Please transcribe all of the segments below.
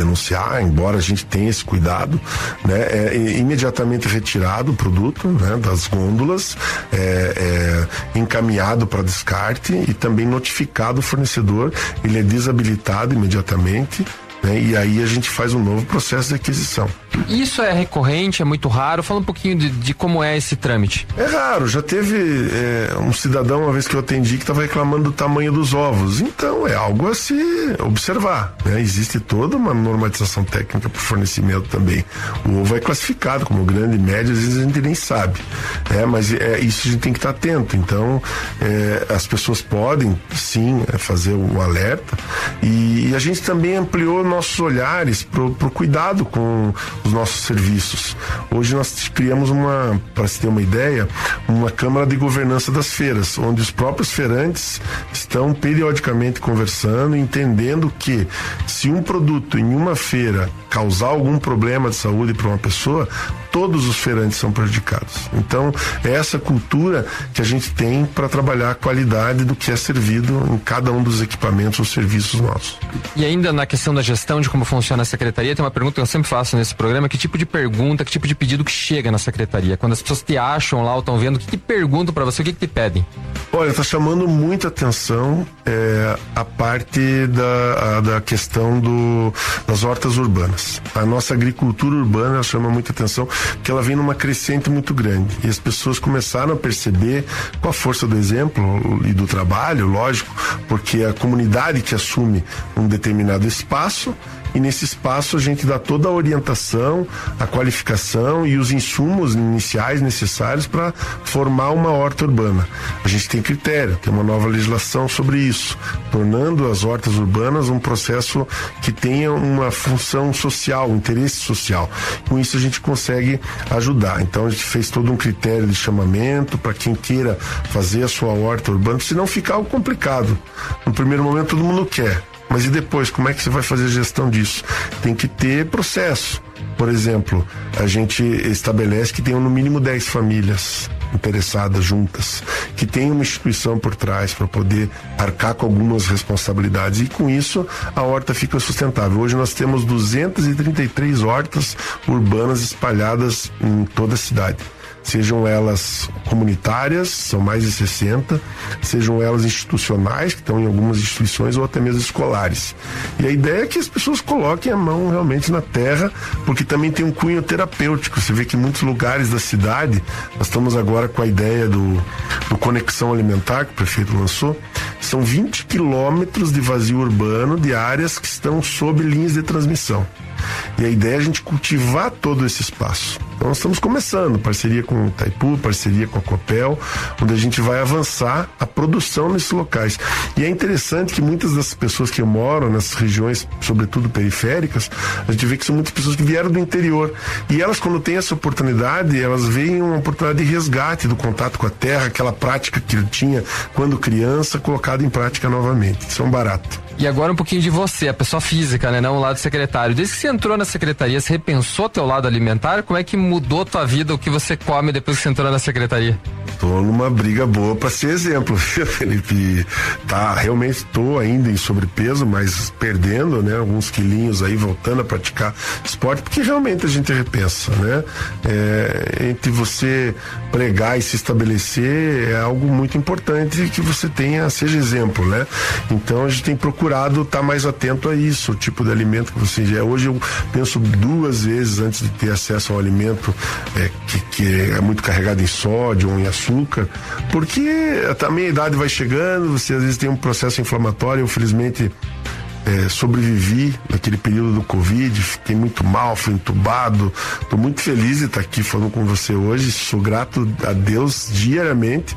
anunciar, embora a gente tenha esse cuidado, né? É imediatamente retirado o produto, né, das gôndolas, encaminhado para descarte e também notificado o fornecedor, ele é desabilitado imediatamente, né? E aí a gente faz um novo processo de aquisição. Isso é recorrente, é muito raro? Fala um pouquinho de como é esse trâmite. É raro, já teve um cidadão uma vez que eu atendi que estava reclamando do tamanho dos ovos, então é algo a se observar, né? Existe toda uma normatização técnica para o fornecimento também. O ovo é classificado como grande e médio, às vezes a gente nem sabe, mas isso a gente tem que estar atento. Então as pessoas podem sim fazer o alerta, e a gente também ampliou nossos olhares pro cuidado com os nossos serviços. Hoje nós criamos para se ter uma ideia, uma Câmara de Governança das Feiras, onde os próprios feirantes estão periodicamente conversando, entendendo que se um produto em uma feira causar algum problema de saúde para uma pessoa, todos os feirantes são prejudicados. Então, é essa cultura que a gente tem para trabalhar a qualidade do que é servido em cada um dos equipamentos ou serviços nossos. E ainda na questão da gestão, de como funciona a secretaria, tem uma pergunta que eu sempre faço nesse programa: que tipo de pergunta, que tipo de pedido que chega na secretaria? Quando as pessoas te acham lá ou estão vendo, o que perguntam para você, o que te pedem? Olha, está chamando muita atenção a parte da questão das hortas urbanas. A nossa agricultura urbana chama muita atenção, porque ela vem numa crescente muito grande. E as pessoas começaram a perceber, com a força do exemplo e do trabalho, lógico, porque a comunidade que assume um determinado espaço, e nesse espaço a gente dá toda a orientação, a qualificação e os insumos iniciais necessários para formar uma horta urbana. A gente tem critério, tem uma nova legislação sobre isso, tornando as hortas urbanas um processo que tenha uma função social, um interesse social. Com isso a gente consegue ajudar. Então a gente fez todo um critério de chamamento para quem queira fazer a sua horta urbana, senão fica algo complicado. No primeiro momento todo mundo quer, mas e depois, como é que você vai fazer a gestão disso? Tem que ter processo. Por exemplo, a gente estabelece que tenham no mínimo 10 famílias interessadas juntas, que tenha uma instituição por trás para poder arcar com algumas responsabilidades, e com isso a horta fica sustentável. Hoje nós temos 233 hortas urbanas espalhadas em toda a cidade. Sejam elas comunitárias, são mais de 60, sejam elas institucionais, que estão em algumas instituições, ou até mesmo escolares. E a ideia é que as pessoas coloquem a mão realmente na terra, porque também tem um cunho terapêutico. Você vê que em muitos lugares da cidade, nós estamos agora com a ideia do Conexão Alimentar, que o prefeito lançou, são 20 quilômetros de vazio urbano de áreas que estão sob linhas de transmissão. E a ideia é a gente cultivar todo esse espaço. Então nós estamos começando, parceria com o Itaipu, parceria com a Copel, onde a gente vai avançar a produção nesses locais. E é interessante que muitas das pessoas que moram nessas regiões, sobretudo periféricas, a gente vê que são muitas pessoas que vieram do interior. E elas, quando têm essa oportunidade, elas veem uma oportunidade de resgate do contato com a terra, aquela prática que ele tinha quando criança, colocada em prática novamente. Isso é um barato. E agora um pouquinho de você, a pessoa física, né? Não o lado secretário. Desde que você entrou na secretaria, você repensou teu lado alimentar? Como é que mudou tua vida, o que você come depois que você entrou na secretaria? Tô numa briga boa para ser exemplo, Felipe. Realmente tô ainda em sobrepeso, mas perdendo, né? Alguns quilinhos aí, voltando a praticar esporte, porque realmente a gente repensa, né? Entre você pregar e se estabelecer é algo muito importante que você seja exemplo, né? Então a gente tem procurado estar mais atento a isso, o tipo de alimento que você ingere. Hoje eu penso 2 vezes antes de ter acesso a um alimento que é muito carregado em sódio ou em açúcar, porque também a idade vai chegando, você às vezes tem um processo inflamatório. Eu felizmente sobrevivi naquele período do Covid, fiquei muito mal, fui entubado. Estou muito feliz de estar aqui falando com você hoje, sou grato a Deus diariamente.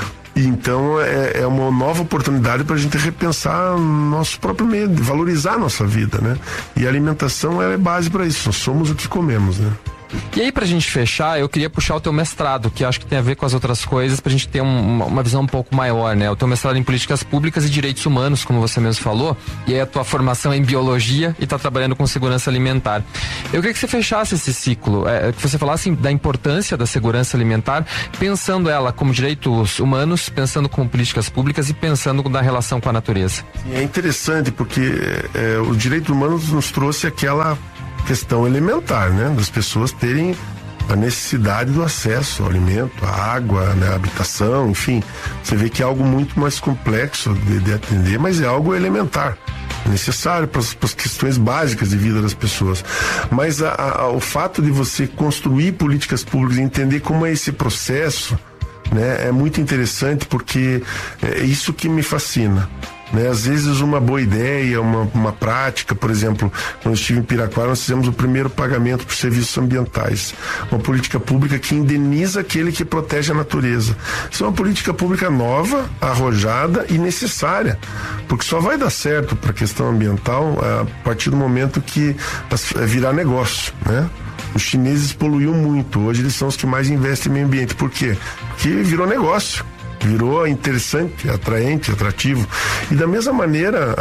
Então é uma nova oportunidade para a gente repensar nosso próprio meio, valorizar a nossa vida, né? E a alimentação é base para isso, nós somos o que comemos, né? E aí, pra gente fechar, eu queria puxar o teu mestrado, que acho que tem a ver com as outras coisas, pra gente ter uma visão um pouco maior, né? O teu mestrado em políticas públicas e direitos humanos, como você mesmo falou, e aí a tua formação é em biologia e tá trabalhando com segurança alimentar. Eu queria que você fechasse esse ciclo, que você falasse da importância da segurança alimentar, pensando ela como direitos humanos, pensando como políticas públicas e pensando na relação com a natureza. É interessante porque o direito humano nos trouxe aquela questão elementar, né? Das pessoas terem a necessidade do acesso ao alimento, à água, né? À habitação, enfim. Você vê que é algo muito mais complexo de atender, mas é algo elementar, necessário para as questões básicas de vida das pessoas. Mas o fato de você construir políticas públicas e entender como é esse processo, né? É muito interessante porque é isso que me fascina. Né? Às vezes uma boa ideia, uma prática, por exemplo, quando eu estive em Piraquara, nós fizemos o primeiro pagamento por serviços ambientais, uma política pública que indeniza aquele que protege a natureza. Isso é uma política pública nova, arrojada e necessária, porque só vai dar certo para a questão ambiental a partir do momento que virar negócio, né? Os chineses poluíam muito, hoje eles são os que mais investem em meio ambiente. Por quê? Porque virou negócio. Virou interessante, atraente, atrativo. E da mesma maneira,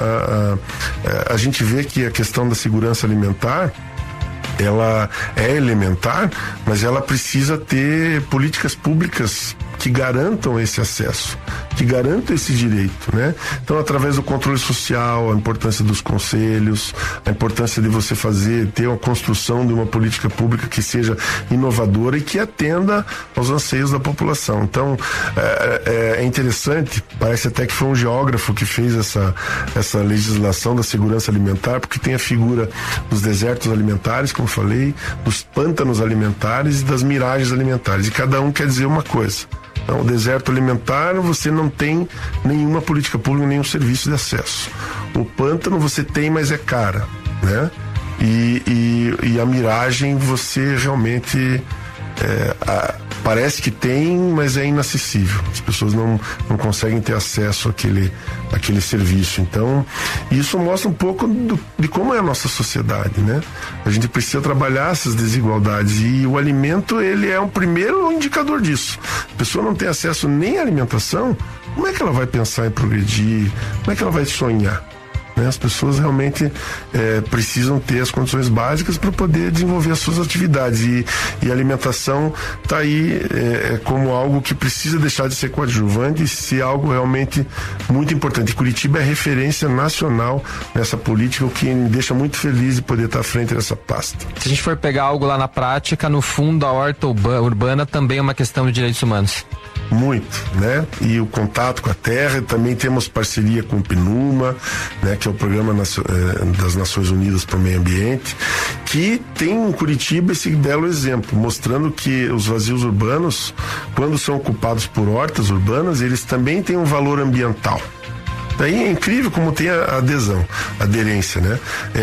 a gente vê que a questão da segurança alimentar, ela é elementar, mas ela precisa ter políticas públicas que garantam esse acesso, que garantam esse direito, né? Então, através do controle social, a importância dos conselhos, a importância de você ter uma construção de uma política pública que seja inovadora e que atenda aos anseios da população. Então, é interessante, parece até que foi um geógrafo que fez essa legislação da segurança alimentar, porque tem a figura dos desertos alimentares, como falei, dos pântanos alimentares e das miragens alimentares, e cada um quer dizer uma coisa. Então, o deserto alimentar, você não tem nenhuma política pública, nenhum serviço de acesso. O pântano você tem, mas é cara, né? E a miragem você realmente parece que tem, mas é inacessível. As pessoas não conseguem ter acesso àquele serviço. Então, isso mostra um pouco de como é a nossa sociedade, né? A gente precisa trabalhar essas desigualdades e o alimento, ele é um primeiro indicador disso. A pessoa não tem acesso nem à alimentação, como é que ela vai pensar em progredir? Como é que ela vai sonhar? Né? As pessoas realmente precisam ter as condições básicas para poder desenvolver as suas atividades e a alimentação está aí como algo que precisa deixar de ser coadjuvante e ser algo realmente muito importante. E Curitiba é referência nacional nessa política, o que me deixa muito feliz de poder estar à frente dessa pasta. Se a gente for pegar algo lá na prática, no fundo a horta urbana também é uma questão de direitos humanos. Muito, né? E o contato com a terra, também temos parceria com o PNUMA, né? Que é o Programa das Nações Unidas para o Meio Ambiente, que tem em Curitiba esse belo exemplo, mostrando que os vazios urbanos, quando são ocupados por hortas urbanas, eles também têm um valor ambiental. Daí é incrível como tem a aderência, né?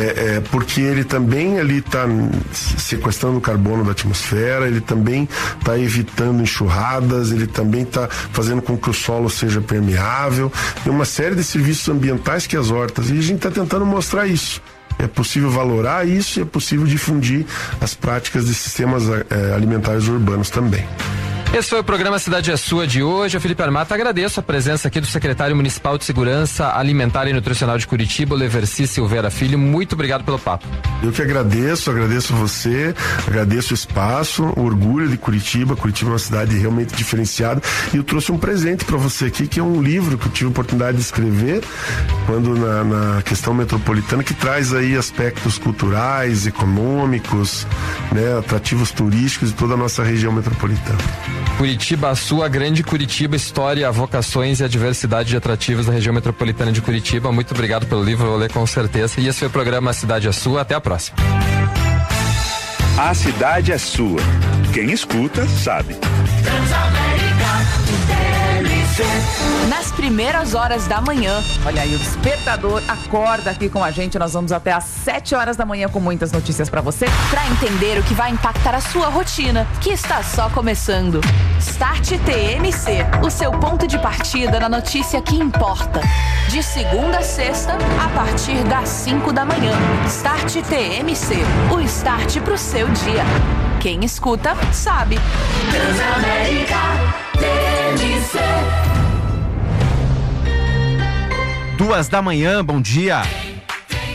Porque ele também ali está sequestrando o carbono da atmosfera, ele também está evitando enxurradas, ele também está fazendo com que o solo seja permeável. Tem uma série de serviços ambientais que as hortas, e a gente está tentando mostrar isso. É possível valorar isso e é possível difundir as práticas de sistemas alimentares urbanos também. Esse foi o programa Cidade é Sua de hoje. Eu, Felipe Armata, agradeço a presença aqui do secretário municipal de Segurança Alimentar e Nutricional de Curitiba, Leverci Silveira Filho. Muito obrigado pelo papo. Eu que agradeço você, agradeço o espaço, o orgulho de Curitiba. Curitiba é uma cidade realmente diferenciada. E eu trouxe um presente para você aqui, que é um livro que eu tive a oportunidade de escrever quando na questão metropolitana, que traz aí aspectos culturais, econômicos, né, atrativos turísticos de toda a nossa região metropolitana. Curitiba, a sua grande Curitiba, história, vocações e a diversidade de atrativos da região metropolitana de Curitiba. Muito obrigado pelo livro, eu vou ler com certeza. E esse foi o programa Cidade é Sua. Até a próxima. A cidade é sua. Quem escuta, sabe. Nas primeiras horas da manhã. Olha aí, o despertador acorda aqui com a gente. Nós vamos até às 7 horas da manhã com muitas notícias pra você. Para entender o que vai impactar a sua rotina, que está só começando. Start TMC, o seu ponto de partida na notícia que importa. De segunda a sexta, a partir das 5 da manhã. Start TMC, o start pro seu dia. Quem escuta, sabe. Transamérica TMC. 2 da manhã, bom dia.